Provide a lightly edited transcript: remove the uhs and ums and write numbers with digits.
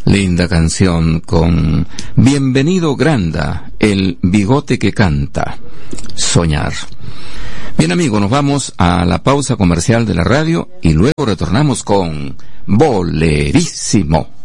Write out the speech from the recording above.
Linda canción con Bienvenido Granda, el bigote que canta, Soñar. Bien amigos, nos vamos a la pausa comercial de la radio y luego retornamos con Bolerísimo.